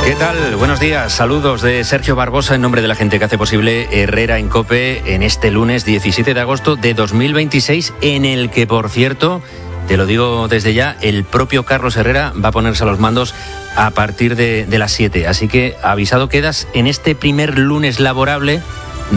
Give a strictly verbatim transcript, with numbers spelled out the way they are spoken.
¿Qué tal? Buenos días, saludos de Sergio Barbosa en nombre de la gente que hace posible Herrera en COPE en este lunes diecisiete de agosto de dos mil veintiséis, en el que, por cierto, te lo digo desde ya, el propio Carlos Herrera va a ponerse a los mandos a partir de, de las siete. Así que avisado quedas en este primer lunes laborable